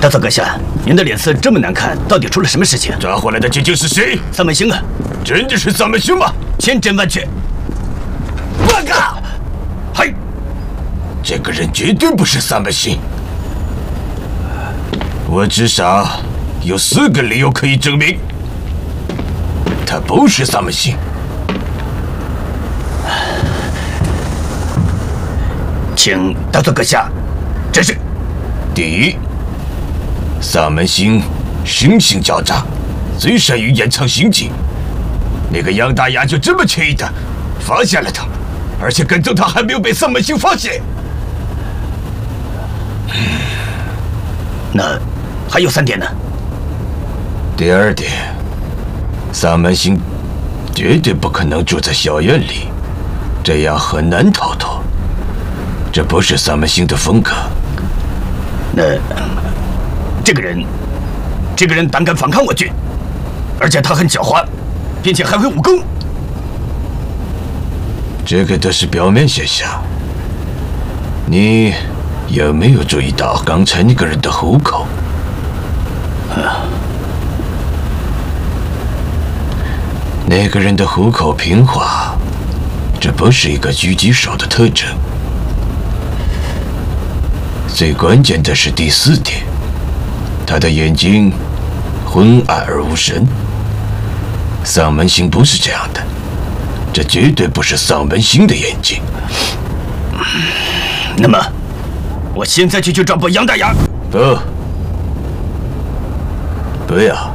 大佐阁下，您的脸色这么难看，到底出了什么事情？ 抓回来的究竟是谁？ 萨满星啊！ 真的是萨满星吗？ 千真万确。报告！ 嘿，这个人绝对不是萨满星。我至少有4个理由可以证明，他不是萨满星。 请大佐阁下指示。 第一，萨满星生性狡诈，最善于掩藏行迹。那个杨大牙就这么轻易的发现了他，而且跟踪他还没有被萨满星发现。 那还有3点呢？ 第2点，萨满星绝对不可能住在小院里，这样很难逃脱。这不是萨满星的风格。 那这个人胆敢反抗我军，而且他很狡猾，并且还会武功。 这个都是表面现象。你有没有注意到刚才那个人的虎口？那个人的虎口平滑，这不是一个狙击手的特征。最关键的是第4点，他的眼睛昏暗而无神。萨满星不是这样的，这绝对不是萨满星的眼睛。 那么，我现在就去抓捕杨大牙。 不要。